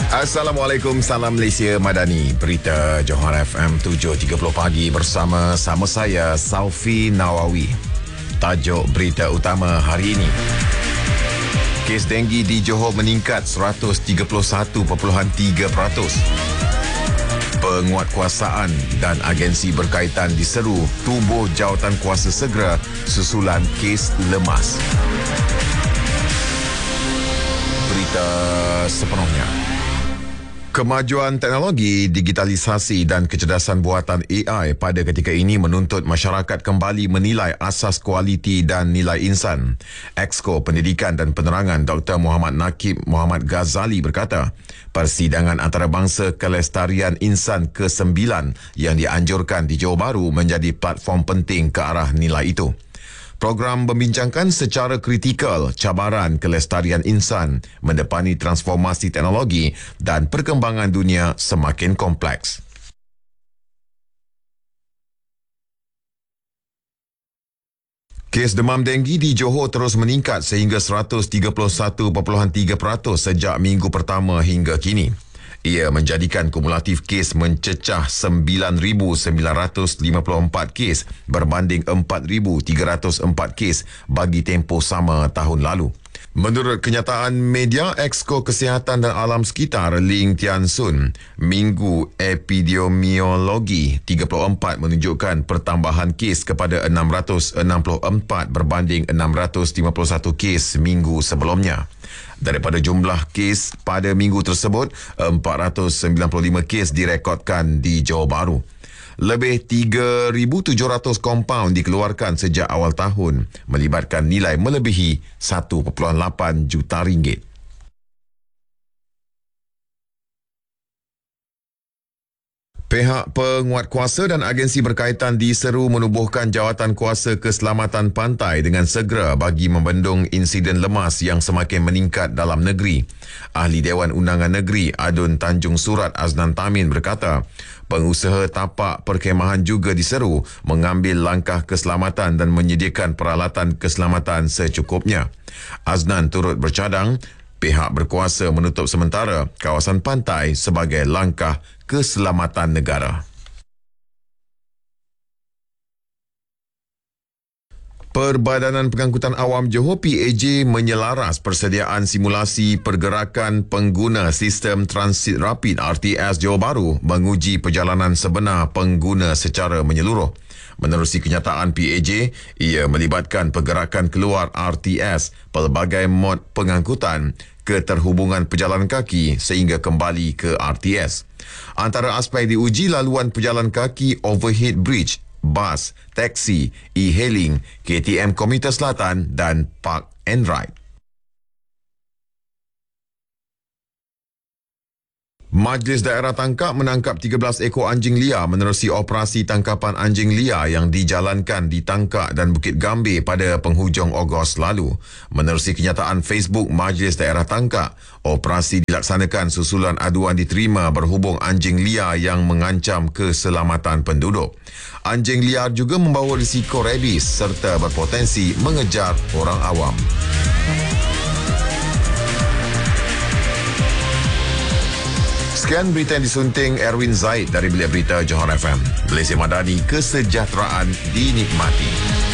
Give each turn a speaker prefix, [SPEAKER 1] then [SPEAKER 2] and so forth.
[SPEAKER 1] Assalamualaikum, salam Malaysia Madani. Berita Johor FM 7.30 pagi bersama saya Saufi Nawawi. Tajuk berita utama hari ini. Kes denggi di Johor meningkat 131.3%. Penguatkuasaan dan agensi berkaitan diseru tubuh jawatan kuasa segera susulan kes lemas. Berita sepenuhnya. Kemajuan teknologi, digitalisasi dan kecerdasan buatan AI pada ketika ini menuntut masyarakat kembali menilai asas kualiti dan nilai insan. Exco Pendidikan dan Penerangan Dr. Muhammad Nakib Muhammad Ghazali berkata, persidangan antarabangsa kelestarian insan ke-9 yang dianjurkan di Johor Bahru menjadi platform penting ke arah nilai itu. Program membincangkan secara kritikal cabaran kelestarian insan mendepani transformasi teknologi dan perkembangan dunia semakin kompleks. Kes demam denggi di Johor terus meningkat sehingga 131.3% sejak minggu pertama hingga kini. Ia menjadikan kumulatif kes mencecah 9,954 kes berbanding 4,304 kes bagi tempoh sama tahun lalu. Menurut kenyataan media Exco Kesihatan dan Alam Sekitar Ling Tian Sun, Minggu Epidemiologi 34 menunjukkan pertambahan kes kepada 664 berbanding 651 kes minggu sebelumnya. Daripada jumlah kes pada minggu tersebut, 495 kes direkodkan di Johor Bahru. Lebih 3,700 kompaun dikeluarkan sejak awal tahun, melibatkan nilai melebihi 1.8 juta ringgit. Pihak penguatkuasa dan agensi berkaitan diseru menubuhkan jawatan kuasa keselamatan pantai dengan segera bagi membendung insiden lemas yang semakin meningkat dalam negeri. Ahli Dewan Undangan Negeri Adun Tanjung Surat Aznan Tamin berkata, pengusaha tapak perkhemahan juga diseru mengambil langkah keselamatan dan menyediakan peralatan keselamatan secukupnya. Aznan turut bercadang, pihak berkuasa menutup sementara kawasan pantai sebagai langkah keselamatan negara. Perbadanan Pengangkutan Awam Johor PAJ menyelaras persediaan simulasi pergerakan pengguna sistem transit rapid RTS Johor Bahru menguji perjalanan sebenar pengguna secara menyeluruh. Menerusi kenyataan PAJ, ia melibatkan pergerakan keluar RTS, pelbagai mod pengangkutan, keterhubungan pejalan kaki sehingga kembali ke RTS. Antara aspek diuji laluan pejalan kaki overhead bridge, bas, taksi, e-hailing, KTM Komuter Selatan dan Park and Ride. Majlis Daerah Tangkap menangkap 13 ekor anjing liar menerusi operasi tangkapan anjing liar yang dijalankan di Tangkak dan Bukit Gambir pada penghujung Ogos lalu. Menerusi kenyataan Facebook Majlis Daerah Tangkak, operasi dilaksanakan susulan aduan diterima berhubung anjing liar yang mengancam keselamatan penduduk. Anjing liar juga membawa risiko rabies serta berpotensi mengejar orang awam. Sekian berita yang disunting Erwin Zaid dari Bilik Berita Johor FM. Malaysia Madani, kesejahteraan dinikmati.